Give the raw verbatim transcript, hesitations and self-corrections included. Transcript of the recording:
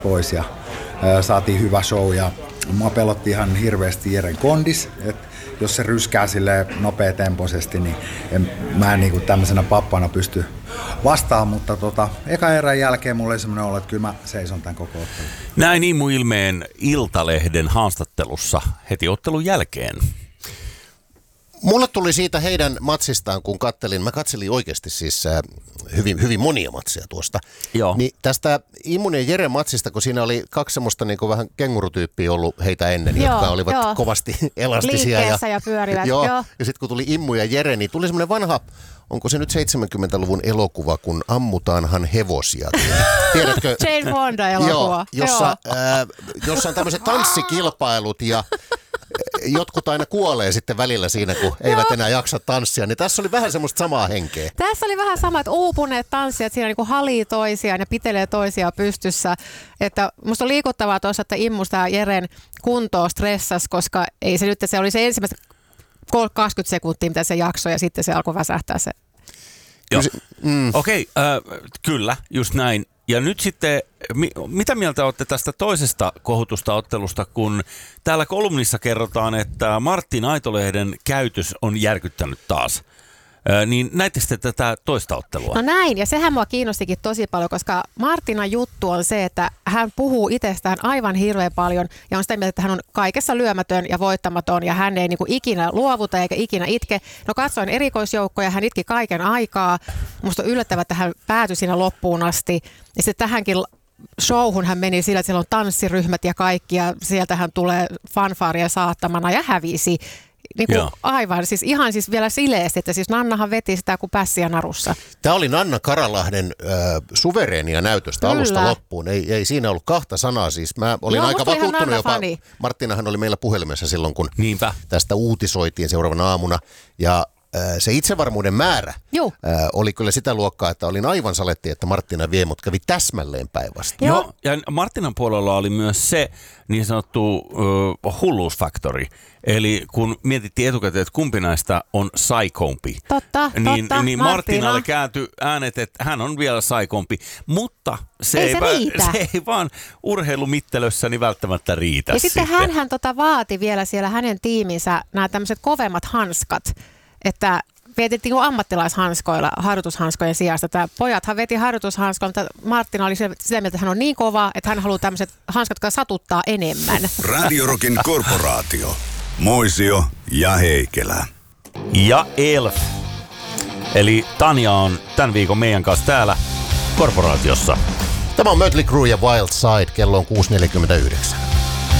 pois ja ää, saatiin hyvä show ja mua pelotti ihan hirveästi Jeren kondis, että jos se ryskää silleen nopeatempoisesti, niin en, mä en niinku tämmöisenä pappana pysty vastaan, mutta tota, eka erän jälkeen mulla oli semmoinen olo, että kyllä mä seison tämän koko ottelun. Näin Immu Ilmeen Iltalehden haastattelussa heti ottelun jälkeen. Mulle tuli siitä heidän matsistaan, kun kattelin, mä katselin oikeasti siis äh, hyvin, hyvin monia matseja tuosta. Joo. Niin tästä Immun ja Jeren matsista, kun siinä oli kaksi semmoista niin kuin vähän kengurutyyppiä ollut heitä ennen, joo, jotka olivat joo. kovasti elastisia. Liikkeessä ja, ja pyörivät. joo, joo. Ja sitten kun tuli Immu ja Jere, niin tuli semmoinen vanha, onko se nyt seitsemänkymmentäluvun elokuva, kun ammutaanhan hevosia. Tiedätkö? Jane Fonda-elokuva. Joo, jossa, äh, jossa on tämmöiset tanssikilpailut ja jotkut aina kuolee sitten välillä siinä, kun eivät enää jaksa tanssia, niin tässä oli vähän semmoista samaa henkeä. Tässä oli vähän sama, että uupuneet tanssijat siinä niinku halii toisiaan ja pitelee toisiaan pystyssä. Että musta on liikuttavaa tuossa, että Immusta ja Jeren kuntoa stressasi, koska ei se nyt, se oli se ensimmäiset kaksikymmentä sekuntia, mitä se jaksoi ja sitten se alkoi väsähtää se. Joo. Mm. Okei, okay, äh, kyllä, just näin. Ja nyt sitten, mi, mitä mieltä olette tästä toisesta kohutusta ottelusta, kun täällä kolumnissa kerrotaan, että Martin Aitolehden käytös on järkyttänyt taas. Ö, niin näittekö te tätä toista ottelua? No näin, ja sehän mua kiinnostikin tosi paljon, koska Martinan juttu on se, että hän puhuu itsestään aivan hirveän paljon ja on sitä mieltä, että hän on kaikessa lyömätön ja voittamaton ja hän ei niin kuin ikinä luovuta eikä ikinä itke. No katsoin erikoisjoukkoja, hän itki kaiken aikaa. Musta on yllättävää, että hän päätyi siinä loppuun asti. Ja sitten tähänkin showhun hän meni sillä, että siellä on tanssiryhmät ja kaikki ja sieltä hän tulee fanfaaria saattamana ja hävisi. Niin kuin aivan, siis ihan siis vielä sileesti, että siis Nannahan veti sitä kuin pässiä narussa. Tämä oli Nanna Karalahden äh, suvereenia näytöstä Kyllä. alusta loppuun. Ei, ei siinä ollut kahta sanaa siis. Mä olin Joo, aika vakuuttunut jopa. Fani. Marttinahan oli meillä puhelimessa silloin, kun Niinpä. tästä uutisoitiin seuraavana aamuna. Ja äh, se itsevarmuuden määrä äh, oli kyllä sitä luokkaa, että olin aivan saletti, että Marttina vie, mutta kävi täsmälleen päinvastoin. Joo, ja Marttinan puolella oli myös se niin sanottu uh, hulluusfaktori. Eli kun mietittiin etukäteen, että kumpi näistä on saikompi, totta, niin, totta, niin Martinalle kääntyi äänet, että hän on vielä saikompi, mutta se ei, ei, se va- se ei vaan urheilumittelössä niin välttämättä riitä. Ja sitten, sitten. hänhän tota vaati vielä siellä hänen tiiminsä nämä tämmöiset kovemmat hanskat, että vietettiin kuin ammattilaishanskoilla harjoitushanskojen sijasta. Tämä pojathan veti harjoitushanskoilla, mutta Marttina oli sitä mieltä, että hän on niin kova, että hän haluaa tämmöiset hanskat, jotka satuttaa enemmän. Radio Rockin korporaatio. Moisio ja Heikelä. Ja Elf. Eli Tanja on tämän viikon meidän kanssa täällä korporaatiossa. Tämä on Mötley Crüe ja Wild Side, kello on kuusi neljäkymmentäyhdeksän.